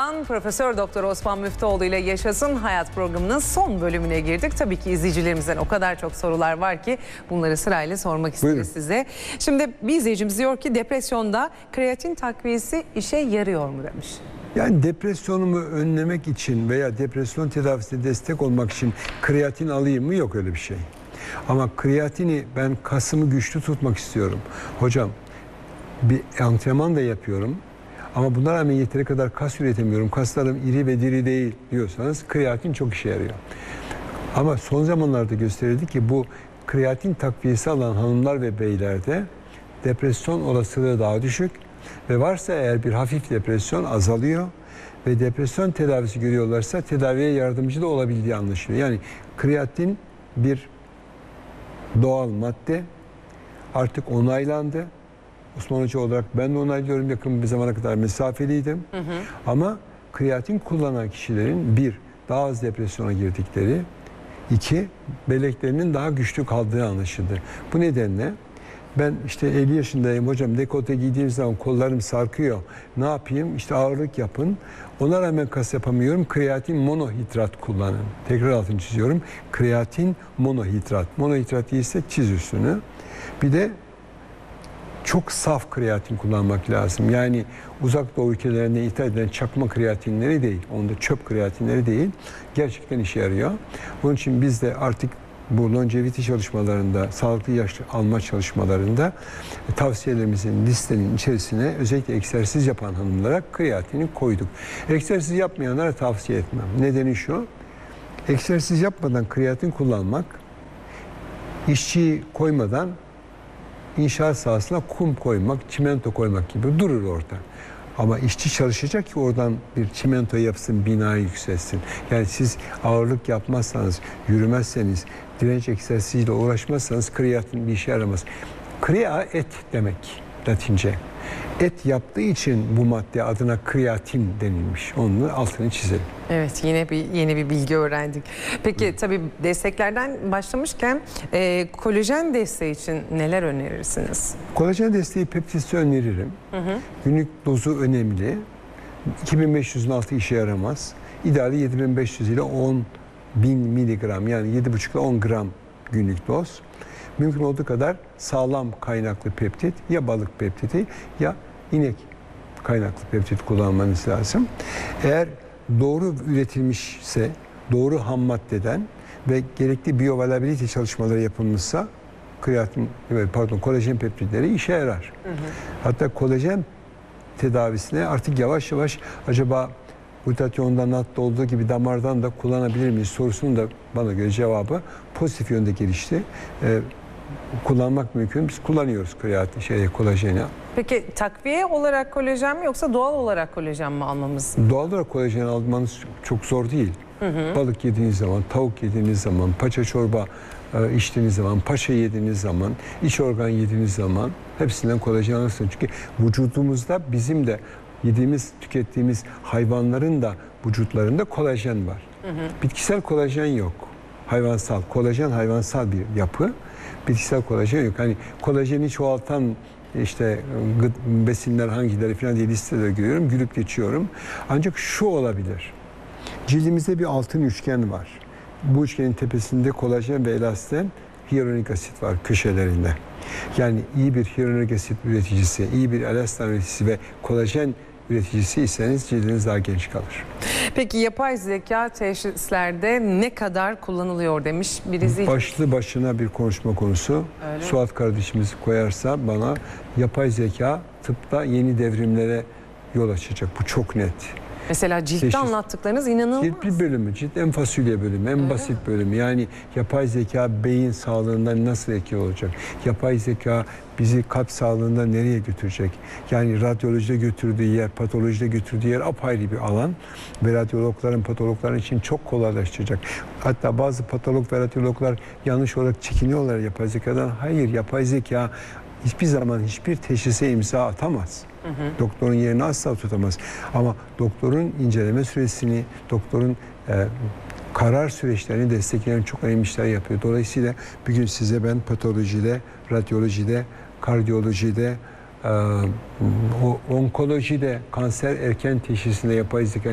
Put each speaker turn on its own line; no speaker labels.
Ekranlardan Profesör Doktor Osman Müftüoğlu ile Yaşasın Hayat programının son bölümüne girdik. Tabii ki izleyicilerimizden o kadar çok sorular var ki bunları sırayla sormak isteriz size. Şimdi bir izleyicimiz diyor ki depresyonda kreatin takviyesi işe yarıyor mu demiş.
Yani depresyonumu önlemek için veya depresyon tedavisine destek olmak için kreatin alayım mı? Yok öyle bir şey. Ama kreatini ben kasımı güçlü tutmak istiyorum. Hocam bir antrenman da yapıyorum. Ama buna rağmen yeteri kadar kas üretemiyorum. Kaslarım iri ve diri değil diyorsanız kreatin çok işe yarıyor. Ama son zamanlarda gösterildi ki bu kreatin takviyesi alan hanımlar ve beylerde depresyon olasılığı daha düşük ve varsa eğer bir hafif depresyon azalıyor ve depresyon tedavisi görüyorlarsa tedaviye yardımcı da olabildiği anlaşılıyor. Yani kreatin bir doğal madde, artık onaylandı. Osman Hoca olarak ben de onaylıyorum, yakın bir zamana kadar mesafeliydim. Ama kreatin kullanan kişilerin bir, daha az depresyona girdikleri, iki, belleklerinin daha güçlü kaldığı anlaşıldı. Bu nedenle ben işte 50 yaşındayım hocam, dekolte giydiğim zaman kollarım sarkıyor, ne yapayım, işte ağırlık yapın, ona rağmen kas yapamıyorum, kreatin monohidrat kullanın. Tekrar altını çiziyorum, kreatin monohidrat. Monohidrat değilse çiz üstünü. Bir de çok saf kreatin kullanmak lazım. Yani uzak doğu ülkelerinde ithal edilen çakma kreatinleri değil, onda çöp kreatinleri değil, gerçekten işe yarıyor. Bunun için biz de artık bu longevity çalışmalarında, sağlıklı yaş alma çalışmalarında tavsiyelerimizin listenin içerisine özellikle egzersiz yapan hanımlara kreatini koyduk. Egzersiz yapmayanlara tavsiye etmem. Nedeni şu, egzersiz yapmadan kreatin kullanmak, işçiyi koymadan İnşaat sahasına kum koymak, çimento koymak gibi durur orada. Ama işçi çalışacak ki oradan bir çimento yapsın, binayı yükselsin. Yani siz ağırlık yapmazsanız, yürümezseniz, direnç egzersiziyle uğraşmazsanız kreatin bir işe yaramaz. Krea et demek Latince. Et yaptığı için bu madde adına kreatin denilmiş. Onun altını çizelim.
Evet, yeni bir bilgi öğrendik. Peki tabii desteklerden başlamışken kolajen desteği için neler önerirsiniz?
Kolajen desteği peptisi öneririm. Günlük dozu önemli. 2500'ün altı işe yaramaz. İdeali 7500 ile 10.000 miligram, yani 7,5 ile 10 gram günlük doz. Mümkün olduğu kadar sağlam kaynaklı peptit, ya balık peptiti ya inek kaynaklı peptit kullanmanız lazım. Eğer doğru üretilmişse, doğru ham maddeden ve gerekli bioavailability çalışmaları yapılmışsa kolajen peptitleri işe yarar. Hatta kolajen tedavisine artık yavaş yavaş acaba glutatyondan, natta olduğu gibi damardan da kullanabilir miyiz sorusunun da bana göre cevabı pozitif yönde gelişti. Kullanmak mümkün. Biz kullanıyoruz kolajeni.
Peki takviye olarak kolajen mi yoksa doğal olarak kolajen mi almamız?
Doğal olarak kolajen almanız çok zor değil. Balık yediğiniz zaman, tavuk yediğiniz zaman, paça çorba içtiğiniz zaman, paşa yediğiniz zaman, iç organ yediğiniz zaman hepsinden kolajen alırsınız. Çünkü vücudumuzda bizim de yediğimiz, tükettiğimiz hayvanların da vücutlarında kolajen var. Bitkisel kolajen yok. Hayvansal. Kolajen hayvansal bir yapı. Bitkisel kolajen yok. Hani kolajeni çoğaltan işte besinler hangileri falan diye listeleri görüyorum. Gülüp geçiyorum. Ancak şu olabilir. Cildimizde bir altın üçgen var. Bu üçgenin tepesinde kolajen ve elastin, hyaluronik asit var köşelerinde. Yani iyi bir hyaluronik asit üreticisi, iyi bir elastin üreticisi ve kolajen üreticisiyseniz cildiniz daha genç kalır.
Peki yapay zeka teşhislerde ne kadar kullanılıyor demiş birisi.
Başlı başına bir konuşma konusu. Öyle Suat mi? Kardeşimiz koyarsa bana, yapay zeka tıpta yeni devrimlere yol açacak. Bu çok net.
Mesela ciltte anlattıklarınız inanılmaz.
Cilt bir bölümü, cilt en fasulye bölümü, en basit bölümü. Yani yapay zeka beyin sağlığından nasıl etkili olacak? Yapay zeka bizi kalp sağlığında nereye götürecek? Yani radyolojide götürdüğü yer, patolojide götürdüğü yer apayrı bir alan. Ve radyologların, patologların için çok kolaylaştıracak. Hatta bazı patolog ve radyologlar yanlış olarak çekiniyorlar yapay zekadan. Hayır, yapay zeka hiçbir zaman hiçbir teşhise imza atamaz. Doktorun yerini asla tutamaz. Ama doktorun inceleme süresini, doktorun karar süreçlerini destekleyen çok önemli işler yapıyor. Dolayısıyla bugün size ben patolojide, radyolojide, kardiyolojide, onkolojide, kanser erken teşhisinde yapay zeka